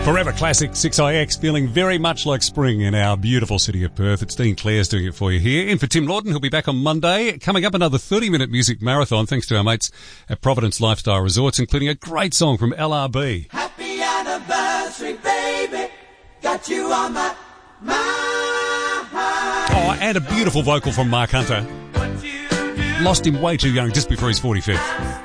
Forever Classic 6IX, feeling very much like spring in our beautiful city of Perth. It's Dean Clare's doing it for you here. In for Tim Lawton, who'll be back on Monday. Coming up, another 30-minute music marathon thanks to our mates at Providence Lifestyle Resorts, including a great song from LRB. Happy anniversary, baby. Got you on my mind. Oh, and a beautiful vocal from Mark Hunter. Lost him way too young, just before his 45th.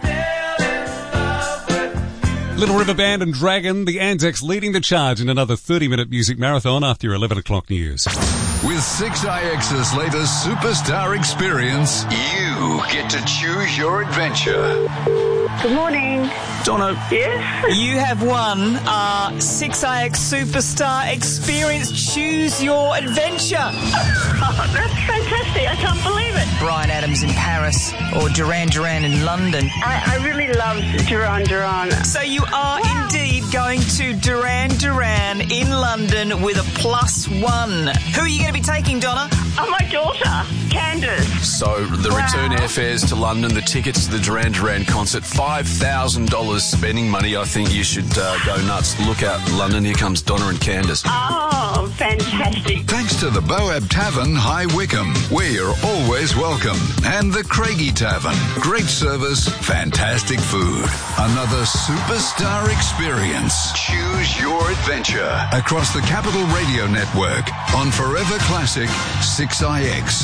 Little River Band and Dragon, the Anzacs leading the charge in another 30-minute music marathon after your 11 o'clock news. With 6IX's latest superstar experience, you get to choose your adventure. Good morning. Donna. Yes? You have won our 6IX Superstar Experience Choose Your Adventure. Oh, that's fantastic. I can't believe it. Bryan Adams in Paris or Duran Duran in London. I really love Duran Duran. So you are indeed going to Duran Duran in London with a +1. Who are you going to be taking, Donna? Oh, my daughter, Candace. So the return airfares to London, the tickets to the Duran Duran concert, $5,000 spending money. I think you should go nuts. Look out, London. Here comes Donna and Candace. Oh, fantastic. Thanks to the Boab Tavern, High Wycombe, where you're always welcome. And the Craigie Tavern. Great service, fantastic food. Another superstar experience. Choose your adventure. Across the Capital Radio Network on Forever Classic 6IX.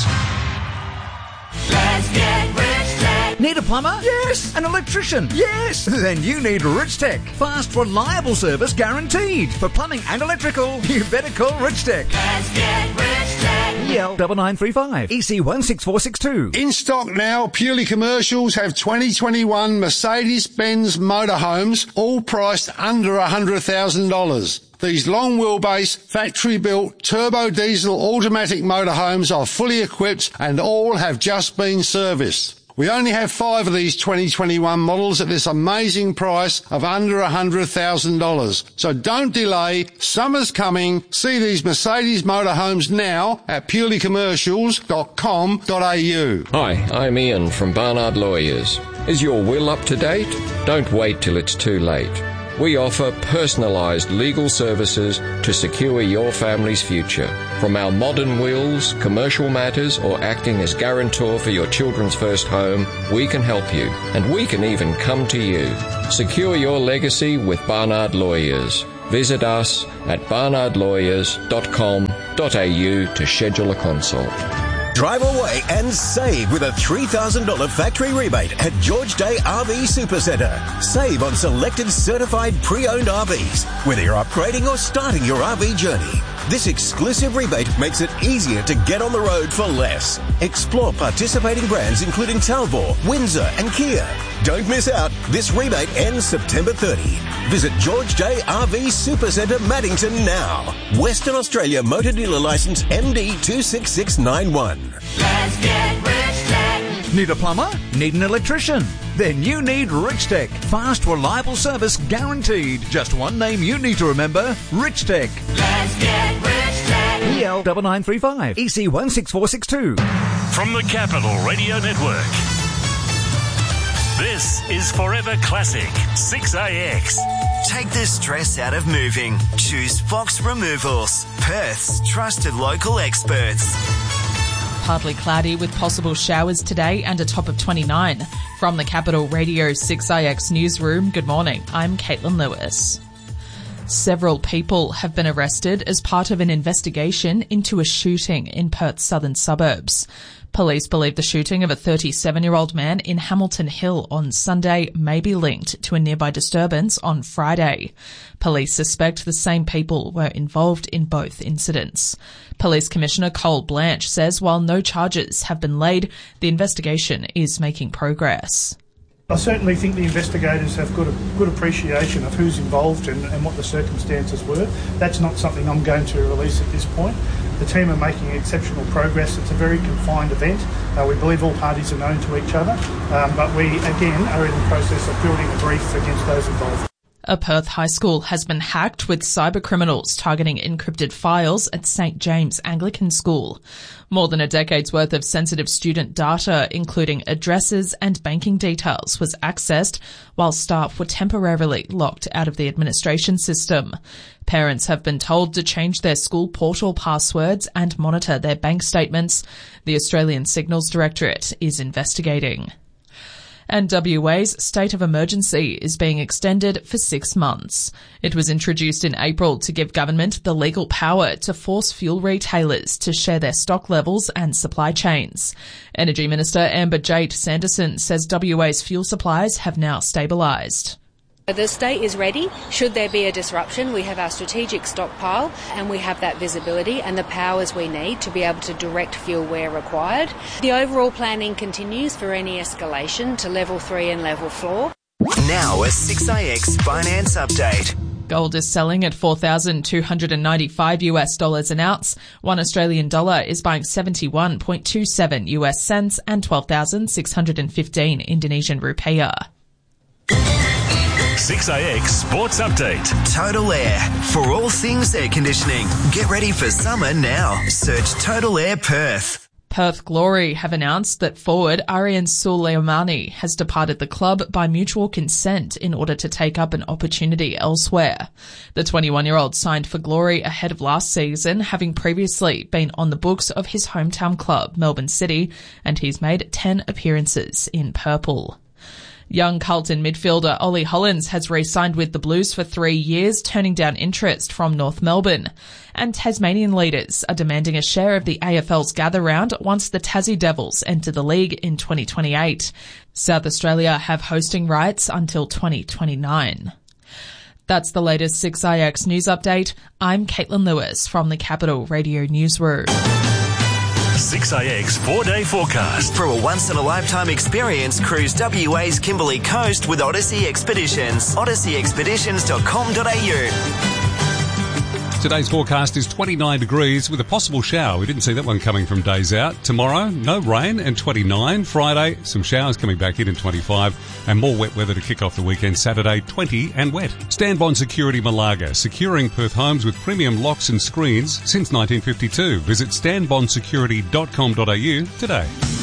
Let's get rich, Tech. Need a plumber? Yes. An electrician? Yes. Then you need Rich Tech. Fast, reliable service guaranteed. For plumbing and electrical, you better call Rich Tech. Let's get rich, Tech. EL 9935 EC 16462. In stock now, purely commercials have 2021 Mercedes-Benz motorhomes, all priced under $100,000. These long wheelbase, factory-built, turbo diesel automatic motorhomes are fully equipped and all have just been serviced. We only have 5 of these 2021 models at this amazing price of under $100,000. So don't delay. Summer's coming. See these Mercedes motorhomes now at purelycommercials.com.au. Hi, I'm Ian from Barnard Lawyers. Is your will up to date? Don't wait till it's too late. We offer personalised legal services to secure your family's future. From our modern wills, commercial matters, or acting as guarantor for your children's first home, we can help you, and we can even come to you. Secure your legacy with Barnard Lawyers. Visit us at barnardlawyers.com.au to schedule a consult. Drive away and save with a $3,000 factory rebate at George Day RV Supercentre. Save on selected certified pre-owned RVs, whether you're upgrading or starting your RV journey. This exclusive rebate makes it easier to get on the road for less. Explore participating brands including Talbot, Windsor and Kia. Don't miss out. This rebate ends September 30. Visit George Day RV Supercentre Maddington now. Western Australia Motor Dealer Licence MD 26691. Let's get rich, Tech. Need a plumber? Need an electrician? Then you need Rich Tech. Fast, reliable service guaranteed. Just one name you need to remember, Rich Tech. Let's get rich, Tech. EL 9935 EC 16462. From the Capital Radio Network, this is Forever Classic 6IX. Take the stress out of moving. Choose Fox Removals, Perth's trusted local experts. Partly cloudy with possible showers today and a top of 29. From the Capital Radio 6IX newsroom, good morning. I'm Caitlin Lewis. Several people have been arrested as part of an investigation into a shooting in Perth's southern suburbs. Police believe the shooting of a 37-year-old man in Hamilton Hill on Sunday may be linked to a nearby disturbance on Friday. Police suspect the same people were involved in both incidents. Police Commissioner Cole Blanche says while no charges have been laid, the investigation is making progress. I certainly think the investigators have got a good appreciation of who's involved and what the circumstances were. That's not something I'm going to release at this point. The team are making exceptional progress. It's a very confined event. We believe all parties are known to each other, but we, again, are in the process of building a brief against those involved. A Perth high school has been hacked with cybercriminals targeting encrypted files at St James Anglican School. More than a decade's worth of sensitive student data, including addresses and banking details, was accessed while staff were temporarily locked out of the administration system. Parents have been told to change their school portal passwords and monitor their bank statements. The Australian Signals Directorate is investigating. And WA's state of emergency is being extended for 6 months. It was introduced in April to give government the legal power to force fuel retailers to share their stock levels and supply chains. Energy Minister Amber Jade Sanderson says WA's fuel supplies have now stabilised. The state is ready. Should there be a disruption, we have our strategic stockpile and we have that visibility and the powers we need to be able to direct fuel where required. The overall planning continues for any escalation to level 3 and level 4. Now a 6AX finance update. Gold is selling at $4,295 an ounce. 1 Australian dollar is buying 71.27 US cents and 12,615 Indonesian rupiah. 6AX Sports Update. Total Air. For all things air conditioning. Get ready for summer now. Search Total Air Perth. Perth Glory have announced that forward Arian Suleimani has departed the club by mutual consent in order to take up an opportunity elsewhere. The 21-year-old signed for Glory ahead of last season, having previously been on the books of his hometown club, Melbourne City, and he's made 10 appearances in purple. Young Carlton midfielder Ollie Hollins has re-signed with the Blues for 3 years, turning down interest from North Melbourne. And Tasmanian leaders are demanding a share of the AFL's gather round once the Tassie Devils enter the league in 2028. South Australia have hosting rights until 2029. That's the latest 6IX news update. I'm Caitlin Lewis from the Capital Radio Newsroom. 6AX 4-day forecast. For a once-in-a-lifetime experience, cruise WA's Kimberley Coast with Odyssey Expeditions. odysseyexpeditions.com.au. Today's forecast is 29 degrees with a possible shower. We didn't see that one coming from days out. Tomorrow, no rain and 29. Friday, some showers coming back in 25 and more wet weather to kick off the weekend. Saturday, 20 and wet. Stanbond Security Malaga, securing Perth homes with premium locks and screens since 1952. Visit stanbondsecurity.com.au today.